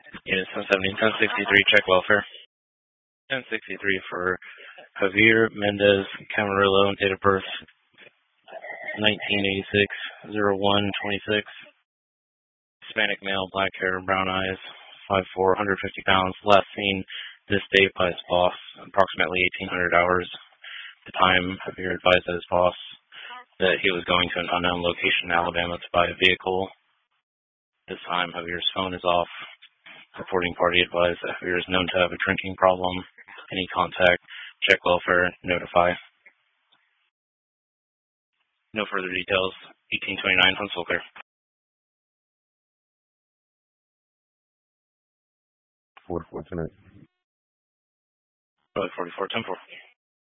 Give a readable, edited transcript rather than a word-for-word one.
Unit 770, 1063, check welfare. 1063 for Javier Mendez Camarillo, date of birth 1986, 0126. Hispanic male, black hair, brown eyes, 5'4", 150 pounds. Last seen this date by his boss, approximately 1800 hours. At the time, Javier advised his boss that he was going to an unknown location in Alabama to buy a vehicle. This time, Javier's phone is off. Reporting party advised that Javier is known to have a drinking problem. Any contact, check welfare, notify. No further details. 1829 Huntsville clear. 44 tonight. 44, 10-4.